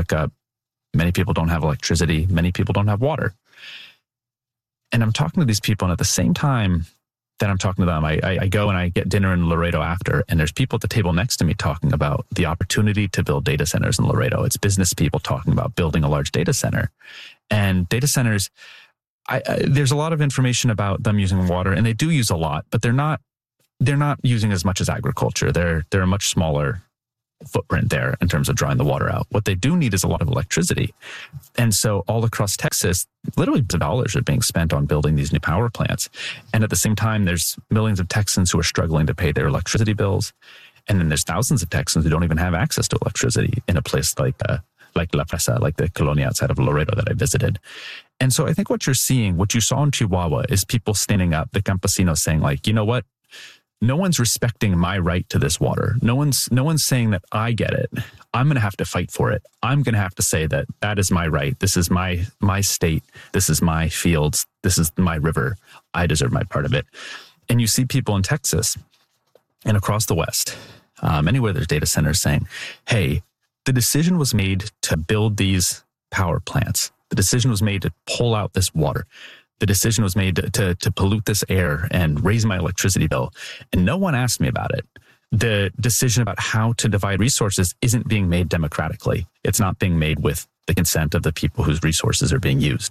look up, many people don't have electricity. Many people don't have water. And I'm talking to these people, and at the same time that I'm talking to them, I go and I get dinner in Laredo after, and there's people at the table next to me talking about the opportunity to build data centers in Laredo. It's business people talking about building a large data center. And data centers, there's a lot of information about them using water, and they do use a lot, but they're not using as much as agriculture. They're a much smaller footprint there in terms of drawing the water out. What they do need is a lot of electricity. And so all across Texas, literally dollars are being spent on building these new power plants. And at the same time, there's millions of Texans who are struggling to pay their electricity bills. And then there's thousands of Texans who don't even have access to electricity in a place like La Presa, like the colonia outside of Laredo that I visited. And so I think what you're seeing, what you saw in Chihuahua, is people standing up, the campesinos saying like, you know what? No one's respecting my right to this water. No one's saying that I get it. I'm going to have to fight for it. I'm going to have to say that is my right. This is my state. This is my fields. This is my river. I deserve my part of it. And you see people in Texas and across the West, anywhere there's data centers saying, hey, the decision was made to build these power plants. The decision was made to pull out this water. The decision was made to pollute this air and raise my electricity bill. And no one asked me about it. The decision about how to divide resources isn't being made democratically. It's not being made with the consent of the people whose resources are being used.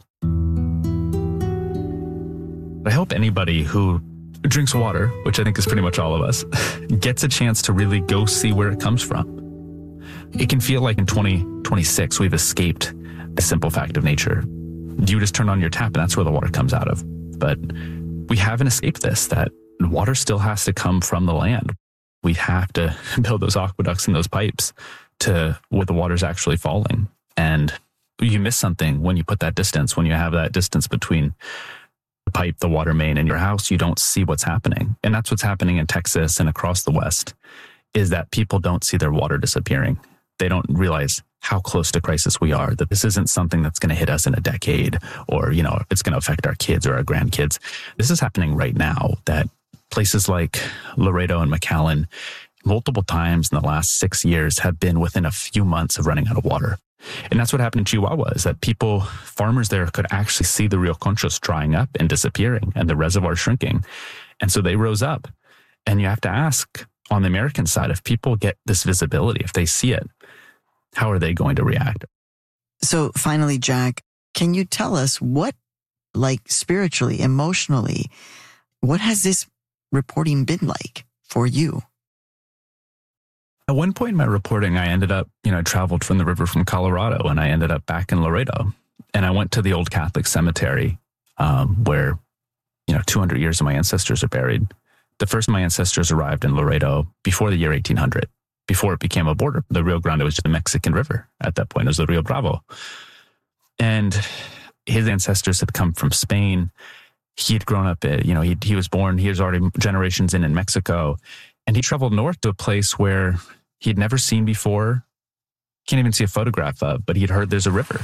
I hope anybody who drinks water, which I think is pretty much all of us, gets a chance to really go see where it comes from. It can feel like in 2026, we've escaped the simple fact of nature. You just turn on your tap and that's where the water comes out of. But we haven't escaped this, that water still has to come from the land. We have to build those aqueducts and those pipes to where the water's actually falling. And you miss something when you put that distance, when you have that distance between the pipe, the water main, and your house, you don't see what's happening. And that's what's happening in Texas and across the West, is that people don't see their water disappearing. They don't realize how close to crisis we are, that this isn't something that's going to hit us in a decade or, it's going to affect our kids or our grandkids. This is happening right now, that places like Laredo and McAllen, multiple times in the last 6 years, have been within a few months of running out of water. And that's what happened in Chihuahua, is that farmers there could actually see the Rio Conchos drying up and disappearing and the reservoir shrinking. And so they rose up. And you have to ask on the American side, if people get this visibility, if they see it, how are they going to react? So finally, Jack, can you tell us what, spiritually, emotionally, what has this reporting been like for you? At one point in my reporting, I ended up, I traveled from the river from Colorado and I ended up back in Laredo. And I went to the old Catholic cemetery where, 200 years of my ancestors are buried. The first of my ancestors arrived in Laredo before the year 1800. Before it became a border. The Rio Grande was just a Mexican river at that point. It was the Rio Bravo. And his ancestors had come from Spain. He had grown up, he was born, he was already generations in Mexico. And he traveled north to a place where he'd never seen before, can't even see a photograph of, but he'd heard there's a river.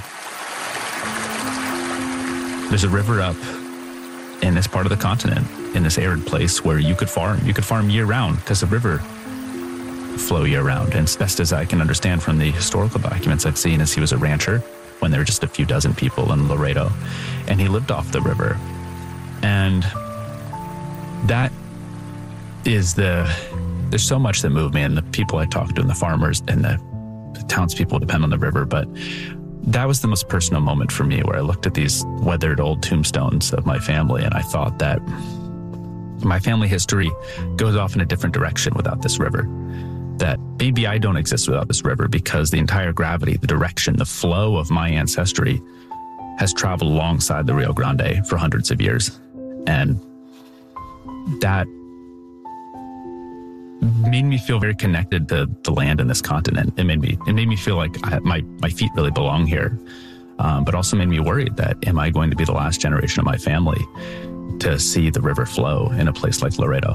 There's a river up in this part of the continent, in this arid place where you could farm. You could farm year round because the river flow year round. And as best as I can understand from the historical documents I've seen, is he was a rancher when there were just a few dozen people in Laredo, and he lived off the river. And that is there's so much that moved me, and the people I talked to and the farmers and the townspeople depend on the river. But that was the most personal moment for me, where I looked at these weathered old tombstones of my family, and I thought that my family history goes off in a different direction without this river. That maybe I don't exist without this river, because the entire gravity, the direction, the flow of my ancestry has traveled alongside the Rio Grande for hundreds of years. And that made me feel very connected to the land in this continent. It made me feel like my feet really belong here, but also made me worried that, am I going to be the last generation of my family to see the river flow in a place like Laredo?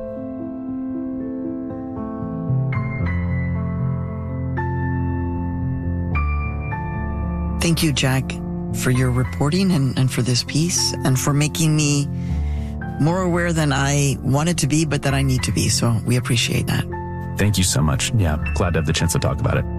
Thank you, Jack, for your reporting and for this piece, and for making me more aware than I wanted to be, but that I need to be. So we appreciate that. Thank you so much. Yeah, glad to have the chance to talk about it.